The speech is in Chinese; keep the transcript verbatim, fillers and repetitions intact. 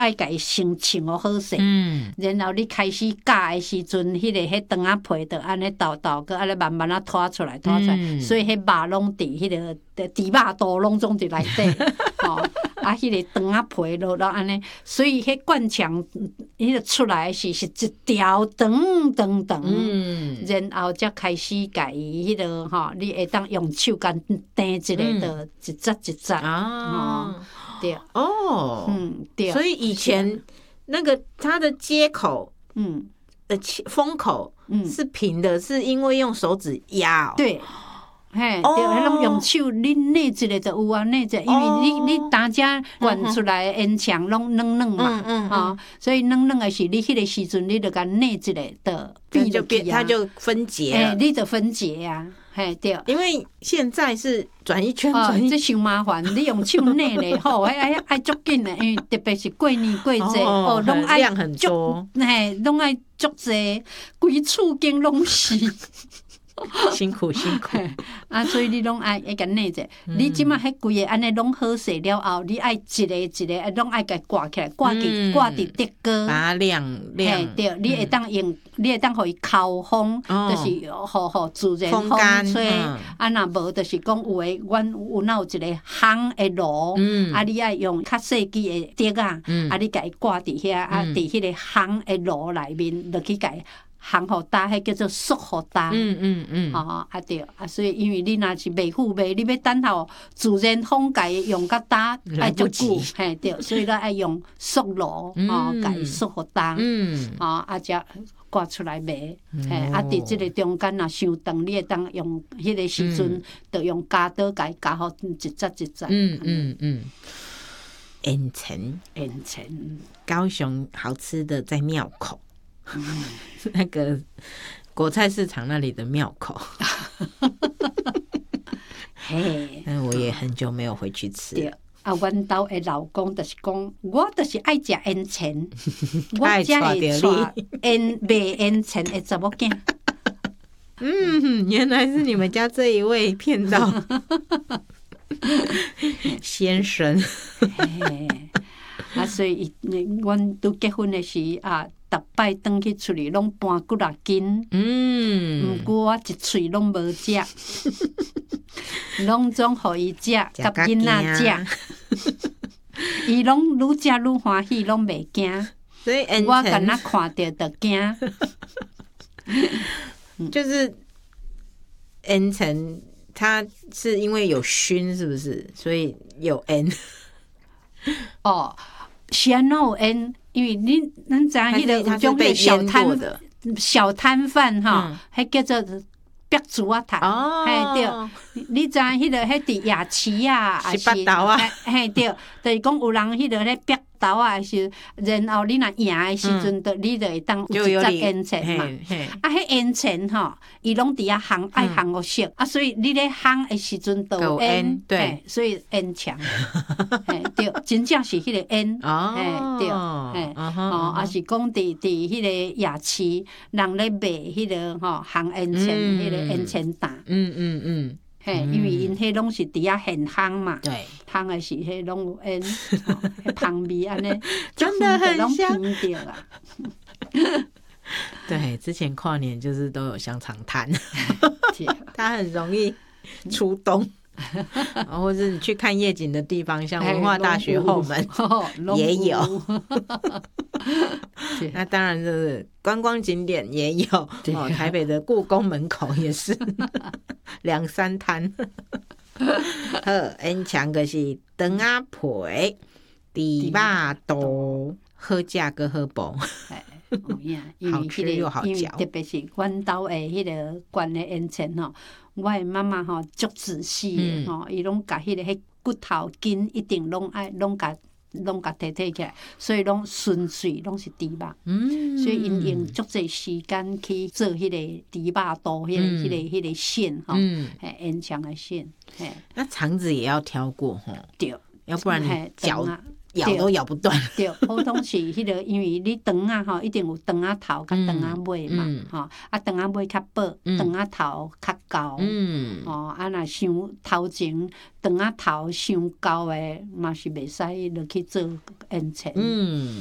爱甲伊先穿好好势， 嗯， 然后你开始教的时阵，迄、那个迄肠仔皮就安尼倒倒个，安尼慢慢啊拖出来拖出来，嗯、所以迄肉拢伫迄个猪肉肚拢总伫内底，吼、哦，啊，迄、那个肠仔皮落落安尼，所以迄灌肠迄个出来是是一条长长长，嗯，然后才开始甲伊迄个吼，你会当用手干掂一个，就一节一节啊。哦对哦， 嗯，对， 所以以前那个它的接口，嗯，呃，封口，嗯，是平的，是因为用手指压、哦， 对，嘿，对，迄种用手你捏一个就有啊，捏一个，因为你你大家灌出来烟肠拢软软嘛，嗯嗯，所以软软的是你迄个时阵，你就甲捏一个的， 就变它就分解了， 哎，你就分解啊。嘿对， 因为现在是转一圈转一圈， 这伤麻烦。你用手捏咧，吼，爱爱足紧的，因为特别是过年过节，哦，拢爱量很多， 嘿，拢爱足济，规厝间拢是。 辛苦辛苦啊！所以你拢爱爱甲捏者，嗯、你即马迄规个安尼拢好势了后，你爱一个一个，拢爱甲挂起来，挂伫挂伫竹竿， 把它晾晾。 对，你会当用，你会当互伊透风，哦、就是互互自然风吹。嗯、啊，若无就是讲有诶，阮有哪有一个烘诶炉，嗯、啊，你爱用较细支诶竹啊，嗯、啊，你甲伊挂伫遐，啊，伫迄个烘诶炉内面，落去甲伊。烘互干，迄叫做速互干。嗯嗯嗯。哦，啊对，啊所以因为你若是袂赴袂，你要等候自然风甲伊用甲干，爱足久，嘿对，所以咱爱用速炉，哦，甲伊速互干。嗯。哦，啊才挂出来卖，嘿，啊伫即个中间若伤长，你会当用迄个时阵，就用夹刀甲伊夹好一节一节。 嗯嗯嗯。盐城， 盐城， 高雄好吃的在庙口。嗯、那个果菜市场那里的庙口，嘿，但我也很久没有回去吃。 对啊，阮兜的老公就是讲，我就是爱食烟肠，我才会带烟卖烟肠的查某囝。 嗯，原来是你们家这一位骗到先生。 啊，所以阮拄结婚的时啊。逐摆转去厝里拢搬几若斤，嗯，毋过我一喙拢无食，拢总互伊食，甲囡仔食，伊拢愈食愈欢喜，拢袂惊， 所以我敢若看着就惊。 就是烟肠，它是因为有熏，是不是？所以有烟。 哦，是安怎有烟？因为你咱知影迄个有种迄小摊小摊贩哈，迄、嗯、叫做壁竹啊摊，嘿对，你知影迄个迄伫夜市啊， 还是北斗啊， 嘿对，就是讲有人迄个咧壁豆啊是，然后你若赢的时阵，就你就会当有一节烟肠嘛。啊，迄烟肠吼，伊拢伫遐烘爱烘个熟，啊，所以你咧烘的时阵就有烟，对，所以烟肠，嘿对，真正是迄个烟，嘿对，嘿哦，啊是讲伫伫迄个夜市，人咧卖迄个吼烘烟肠，迄个烟肠蛋，嗯嗯嗯。嘿，因为因迄拢是伫遐现烘嘛，对，烘的是迄拢有烟，迄香味安尼， 真的很香。对，之前跨年就是都有香肠摊，它很容易出冬。或者你去看夜景的地方，像文化大学后门也有。那当然就是观光景点也有，哦，台北的故宫门口也是两三摊。好，烟肠就是肠仔皮、猪肉肚，好食个好补。好吃又好嚼， 特别是阮兜的迄个灌的烟肠吼，我的妈妈吼足仔细的吼，伊拢甲迄个迄骨头筋一定拢爱拢甲拢甲摕摕起来，所以拢纯粹拢是猪肉，嗯，所以因用足侪时间去做迄个猪肉肚，迄个迄个迄个线吼，嘿，烟肠的线，嘿， 那肠子也要挑过吼， 对， 要不然你嚼咬都咬不断。 对，普通是迄个，因为你肠仔吼，一定有肠仔头甲肠仔尾嘛，吼、嗯，啊肠仔尾较薄，肠仔头较厚，嗯，哦，啊若伤头前肠仔头伤厚诶，嘛是袂使落去做烟肠。嗯。